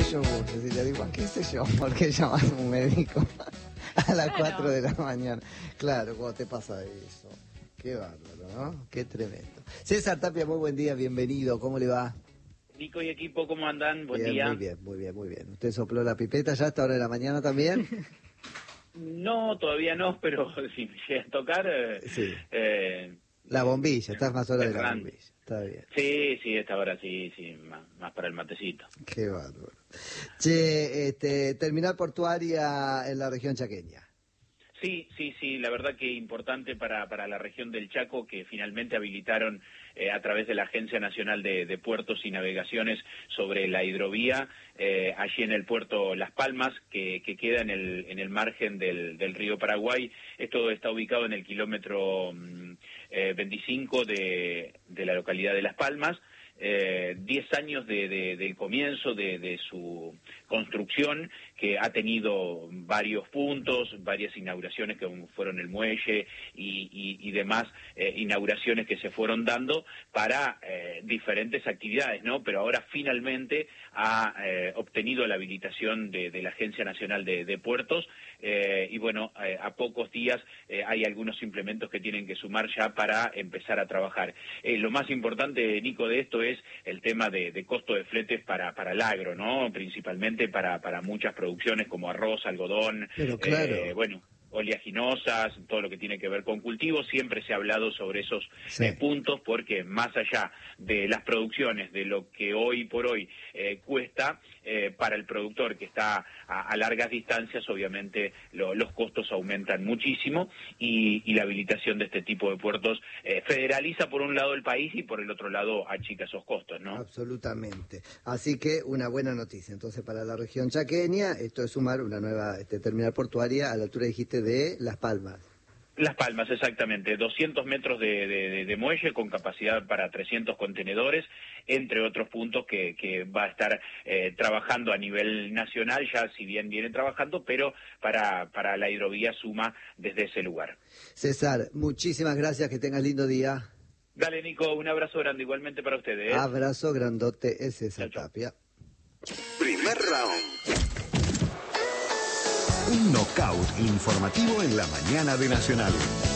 tomé yogur. Y le digo, ¿qué sé yo? ¿Por qué llamas a un médico a las 4 de la mañana? Claro, cuando te pasa eso. Qué bárbaro, ¿no? Qué tremendo. César Tapia, muy buen día, bienvenido. ¿Cómo le va? Nico y equipo, ¿cómo andan? Buen Bien, día. muy bien, muy bien, muy bien. ¿Usted sopló la pipeta ya a esta hora de la mañana también? No, todavía no, pero si me llega a tocar... Sí. La bombilla, estás más hora de la Hernán. bombilla. Está bien. Sí, esta hora sí, más para el matecito. Qué bárbaro. Che, terminal portuaria en la región chaqueña. Sí, la verdad que importante para la región del Chaco, que finalmente habilitaron a través de la Agencia Nacional de Puertos y Navegaciones sobre la hidrovía, allí en el puerto Las Palmas, que queda en el margen del río Paraguay. Esto está ubicado en el kilómetro 25 de la localidad de Las Palmas. 10 años del comienzo de su construcción, que ha tenido varios puntos, varias inauguraciones que fueron el muelle y demás inauguraciones que se fueron dando para diferentes actividades, ¿no? Pero ahora finalmente ha obtenido la habilitación de la Agencia Nacional de Puertos y bueno, a pocos días hay algunos implementos que tienen que sumar ya para empezar a trabajar. Lo más importante, Nico, de esto es el tema de costo de fletes para el agro, ¿no? Principalmente para muchas producciones como arroz, algodón, Pero claro. oleaginosas, todo lo que tiene que ver con cultivos. Siempre se ha hablado sobre esos puntos, porque más allá de las producciones, de lo que hoy por hoy cuesta para el productor que está a largas distancias, obviamente los costos aumentan muchísimo, y la habilitación de este tipo de puertos federaliza por un lado el país y por el otro lado achica esos costos, ¿no? Absolutamente. Así que una buena noticia. Entonces, para la región chaqueña, esto es sumar una nueva terminal portuaria a la altura, dijiste, de Las Palmas. Las Palmas, exactamente. 200 metros de muelle con capacidad para 300 contenedores, entre otros puntos que va a estar trabajando a nivel nacional, ya si bien viene trabajando, pero para la hidrovía suma desde ese lugar. César, muchísimas gracias, que tengas lindo día. Dale, Nico, un abrazo grande igualmente para ustedes. Abrazo grandote, es César Chau. Tapia. Primer round. Un knockout informativo en la mañana de Nacional.